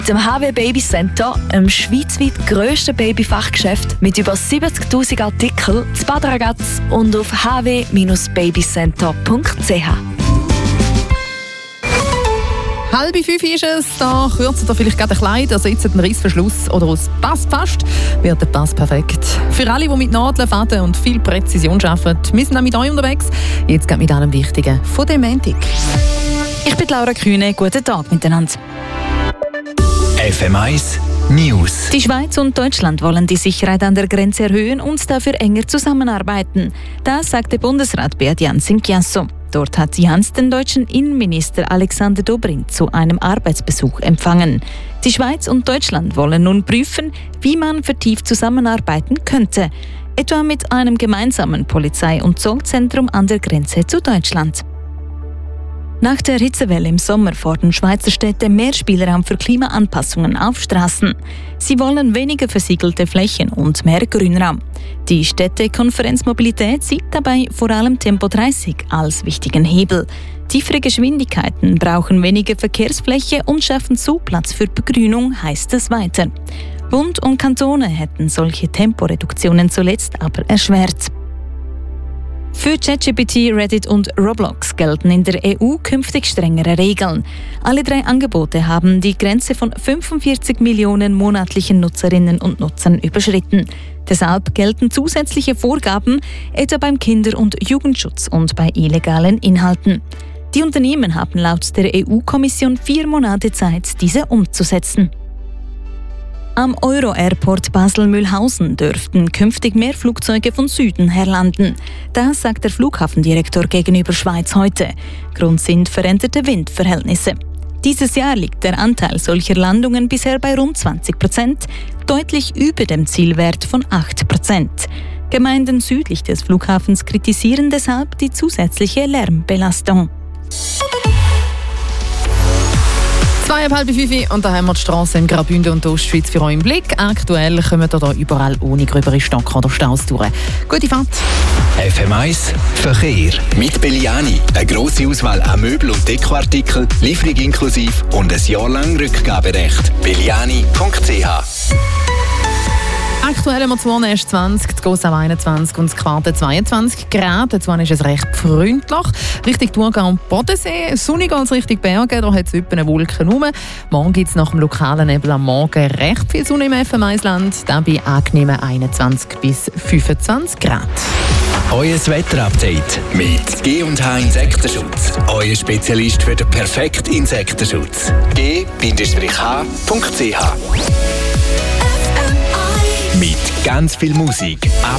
Dem HW Baby Center, einem schweizweit grössten Babyfachgeschäft mit über 70'000 Artikeln, zu Bad Ragaz und auf hw-babycenter.ch. 4:30 ist es, da kürzt ihr vielleicht gerade ein Kleid, also jetzt ein Reissverschluss oder es passt fast, wird der Pass perfekt. Für alle, die mit Nadeln, Faden und viel Präzision arbeiten, wir sind auch mit euch unterwegs. Jetzt geht mit allem Wichtigen von dem Montag. Ich bin Laura Kühne, guten Tag miteinander. FM1 News. Die Schweiz und Deutschland wollen die Sicherheit an der Grenze erhöhen und dafür enger zusammenarbeiten. Das sagte Bundesrat Beat Jans in Chiasso. Dort hat Jans den deutschen Innenminister Alexander Dobrindt zu einem Arbeitsbesuch empfangen. Die Schweiz und Deutschland wollen nun prüfen, wie man vertieft zusammenarbeiten könnte. Etwa mit einem gemeinsamen Polizei- und Zollzentrum an der Grenze zu Deutschland. Nach der Hitzewelle im Sommer fordern Schweizer Städte mehr Spielraum für Klimaanpassungen auf Straßen. Sie wollen weniger versiegelte Flächen und mehr Grünraum. Die Städtekonferenz Mobilität sieht dabei vor allem Tempo 30 als wichtigen Hebel. Tiefere Geschwindigkeiten brauchen weniger Verkehrsfläche und schaffen so Platz für Begrünung, heißt es weiter. Bund und Kantone hätten solche Temporeduktionen zuletzt aber erschwert. Für ChatGPT, Reddit und Roblox gelten in der EU künftig strengere Regeln. Alle 3 Angebote haben die Grenze von 45 Millionen monatlichen Nutzerinnen und Nutzern überschritten. Deshalb gelten zusätzliche Vorgaben, etwa beim Kinder- und Jugendschutz und bei illegalen Inhalten. Die Unternehmen haben laut der EU-Kommission 4 Monate Zeit, diese umzusetzen. Am Euro-Airport Basel-Mühlhausen dürften künftig mehr Flugzeuge von Süden her landen. Das sagt der Flughafendirektor gegenüber Schweiz heute. Grund sind veränderte Windverhältnisse. Dieses Jahr liegt der Anteil solcher Landungen bisher bei rund 20%, deutlich über dem Zielwert von 8%. Gemeinden südlich des Flughafens kritisieren deshalb die zusätzliche Lärmbelastung. 4:30 und da haben wir die Strassen in Graubünden und Ostschweiz für euch im Blick. Aktuell kommen wir hier überall ohne gröbere Stock oder Staus durch. Gute Fahrt! FM1 Verkehr. Mit Belliani. Eine grosse Auswahl an Möbel- und Dekoartikeln, Lieferung inklusive und ein Jahr lang Rückgaberecht. belliani.ch. Aktuell haben wir Zwonen 20, die Gossau 21 und das Quarten 22 Grad. Zwar ist es recht freundlich. Richtung Thurgau und Bodensee. Sonnig als Richtung Berge, da hat es etwa eine Wolke rum. Morgen gibt es nach dem lokalen Nebel am Morgen recht viel Sonne im FM1-Land. Dabei angenehme 21 bis 25 Grad. Euer Wetterupdate mit G&H Insektenschutz. Euer Spezialist für den perfekten Insektenschutz. g-h.ch. Mit ganz viel Musik,